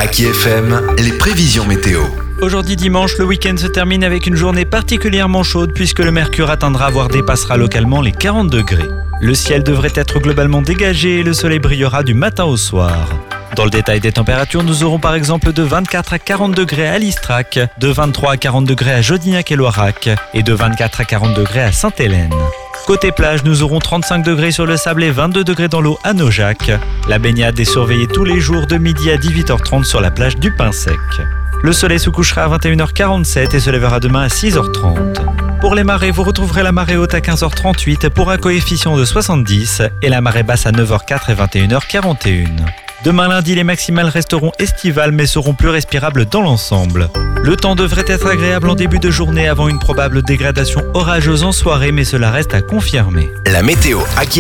Aki FM, les prévisions météo. Aujourd'hui dimanche, le week-end se termine avec une journée particulièrement chaude puisque le mercure atteindra voire dépassera localement les 40 degrés. Le ciel devrait être globalement dégagé et le soleil brillera du matin au soir. Dans le détail des températures, nous aurons par exemple de 24 à 40 degrés à Listrac, de 23 à 40 degrés à Jodignac et Loirac et de 24 à 40 degrés à Sainte-Hélène. Côté plage, nous aurons 35 degrés sur le sable et 22 degrés dans l'eau à Naujac. La baignade est surveillée tous les jours de midi à 18h30 sur la plage du Pin-Sec. Le soleil se couchera à 21h47 et se lèvera demain à 6h30. Pour les marées, vous retrouverez la marée haute à 15h38 pour un coefficient de 70 et la marée basse à 9h04 et 21h41. Demain lundi, les maximales resteront estivales mais seront plus respirables dans l'ensemble. Le temps devrait être agréable en début de journée avant une probable dégradation orageuse en soirée, mais cela reste à confirmer. La météo Aki